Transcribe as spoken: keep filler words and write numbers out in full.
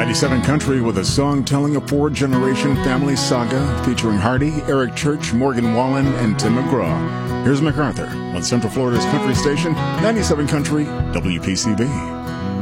ninety-seven Country with a song telling a four-generation family saga featuring Hardy, Eric Church, Morgan Wallen, and Tim McGraw. Here's MacArthur on Central Florida's country station, ninety-seven Country, W P C B.